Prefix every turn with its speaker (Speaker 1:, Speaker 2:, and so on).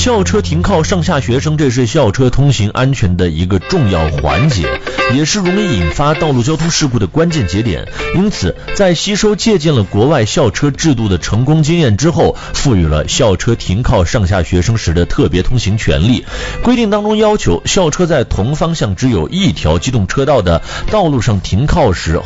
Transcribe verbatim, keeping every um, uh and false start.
Speaker 1: 校车停靠上下学生，这是校车通行安全的一个重要环节，也是容易引发道路交通事故的关键节点。因此，在吸收借鉴了国外校车制度的成功经验之后，赋予了校车停靠上下学生时的特别通行权利。规定当中要求，校车在同方向只有一条机动车道的道路上停靠时，